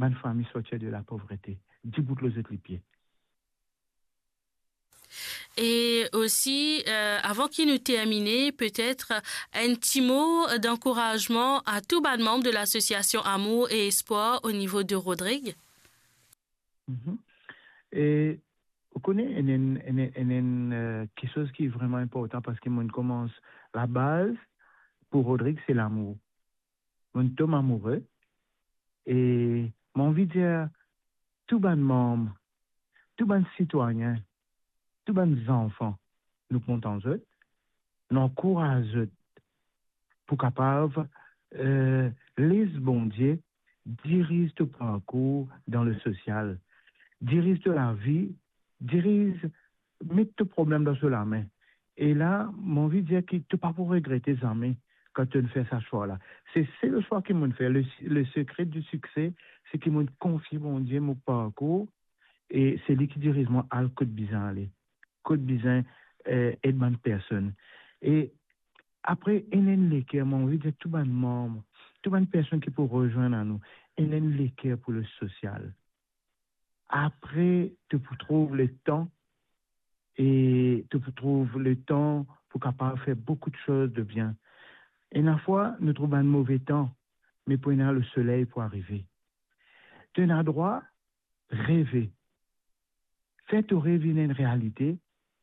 bonne famille sortir de la pauvreté. 10 bouts les autres les pieds. Et aussi, avant qu'il nous termine, peut-être un petit mot d'encouragement à tous les membres de l'association Amour et Espoir au niveau de Rodrigue. Et vous connaissez quelque chose qui est vraiment important parce que on commence la base pour Rodrigue, c'est l'amour. On tombe amoureux et mon envie de dire tout bon membre, tout bon citoyen, tout bon enfants, nous comptons eux, nous encourageons pour capable les bon Dieu dirige ton parcours dans le social, dirige de la vie, dirige mets tes problèmes dans la main. Et là, mon envie de dire que tu ne pas pour regretter tes amis quand tu fais ce choix-là. C'est le choix qui m'a fait. Le secret du succès, c'est qu'il m'a confié, mon Dieu, mon parcours. Et c'est lui qui dirige moi à Côte Bizan aller. Côte Bizan aide bonne personne. Et après, il y a l'équerre, mon envie de dire tout le monde, toute bonne personne qui peut rejoindre à nous. Il y a l'équerre pour le social. Après, tu trouves le temps et tu trouves le temps pour capable faire beaucoup de choses de bien. Et la fois, nous trouvons un mauvais temps, mais pour le soleil pour arriver. Tu as droit rêver. Fais ton rêve une réalité.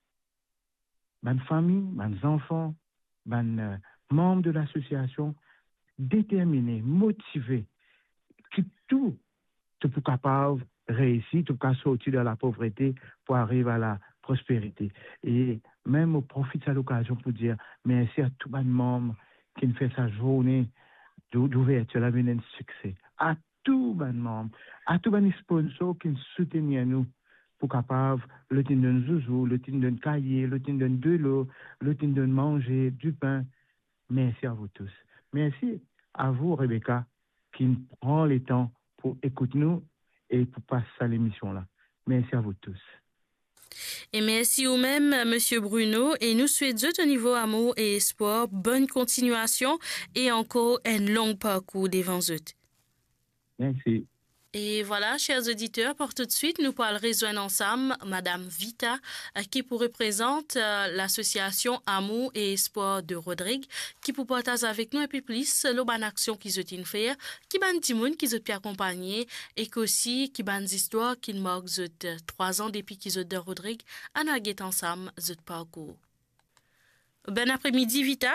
Bonne famille, bonnes enfants, bonnes membres de l'association, déterminés, motivés, qui tout tu peux capable réussir, tu peux sortir de la pauvreté pour arriver à la prospérité. Et même au profit de cette occasion pour dire merci à tout le monde qui nous fait sa journée d'ouverture, la venue de succès. À tout le monde, à tout les sponsors qui nous soutiennent nous pour capable le temps de zouzou, le temps de cahier, le temps de l'eau, le temps de manger du pain. Merci à vous tous. Merci à vous, Rebecca, qui prend le temps pour écouter nous et pour passer à l'émission-là. Merci à vous tous. Et merci au même, Monsieur Bruno, et nous souhaitons au niveau amour et espoir, bonne continuation et encore un long parcours devant eux. Merci. Et voilà, chers auditeurs, pour tout de suite, nous parlerons rejoindre ensemble Madame Vita, qui représente l'association Amour et Espoir de Rodrigue, qui pour partager avec nous un peu plus la bonne action qu'ils ont fait, qui ban timoun qu'ils ont pu accompagner, et qu'aussi qui ban histoires qui marquent 3 ans depuis qu'ils ont de Rodrigue, à nous ensemble notre parcours. Bon après-midi, Vita.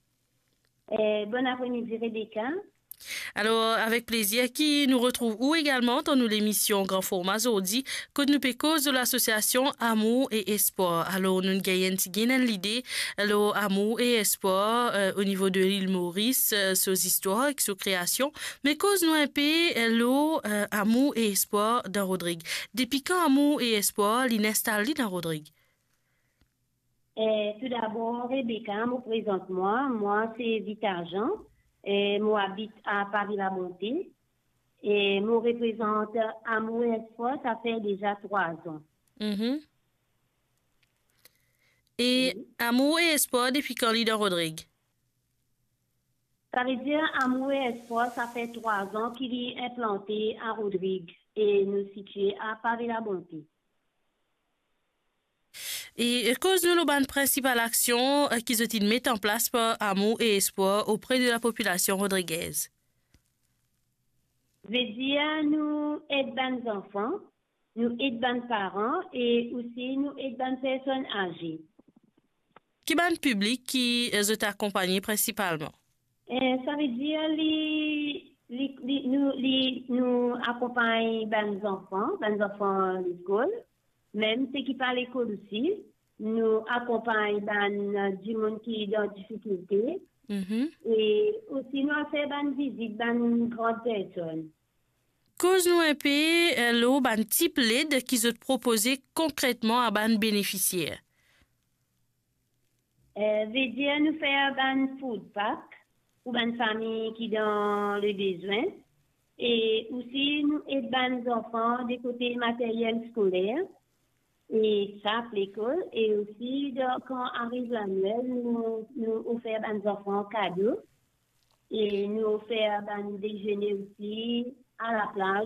Bon après-midi, Rebecca. Alors, avec plaisir, qui nous retrouve où également dans l'émission Grand Format aujourd'hui, que nous pécos de l'association Amour et Espoir. Alors, nous gagnons l'idée, alors, Amour et Espoir, au niveau de l'île Maurice, sur histoires, sur création, mais cause nous un peu, Amour et Espoir dans Rodrigue. Depuis quand Amour et Espoir, l'installe dans Rodrigue? Tout d'abord, Rebecca, me présente moi. Moi, c'est Vita Argent. Et moi, habite à Paris-la-Bonté. Et moi, représente Amour et Espoir, ça fait déjà 3 ans. Mm-hmm. Et oui. Amour et Espoir depuis quand il est dans Rodrigue? Ça veut dire Amour et Espoir, ça fait 3 ans qu'il est implanté à Rodrigue et nous situé à Paris-la-Bonté. Et cause de la principale action qu'ils ont mis en place par Amour et Espoir auprès de la population rodriguaise? Veut dire nous aidons les enfants, nous aidons les parents et aussi nous aidons les personnes âgées. Qui est le public qui est accompagné principalement? Ça veut dire nous accompagnons les enfants à l'école, même ceux qui parlent à l'école aussi. Nous accompagnons du monde qui est dans difficulté. Mm-hmm. Et aussi nous faisons une visite dans une grande personne. Cause-nous un peu le type d'aide qu'ils ont proposé concrètement à les bénéficiaires. Veut dire nous faire un food pack pour une famille qui est dans le besoin. Et aussi nous aidons les enfants des côtés matériel scolaire. Et ça, l'école, et aussi, quand arrive la Noël, nous offrons à nos enfants cadeaux, et nous offrons un déjeuner aussi à la plage